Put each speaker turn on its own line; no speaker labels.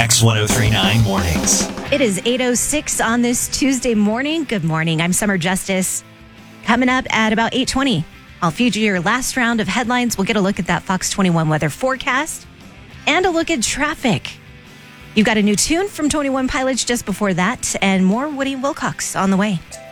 X1039 Mornings.
It is 8:06 on this Tuesday morning. Good morning. I'm Summer Justice. Coming up at about 8:20, I'll feature your last round of headlines. We'll get a look at that Fox 21 weather forecast and a look at traffic. You've got a new tune from 21 Pilots just before that, and more Woody Wilcox on the way.